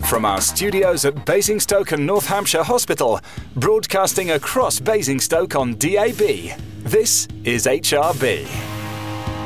From our studios at Basingstoke and North Hampshire Hospital, broadcasting across Basingstoke on DAB, this is HRB.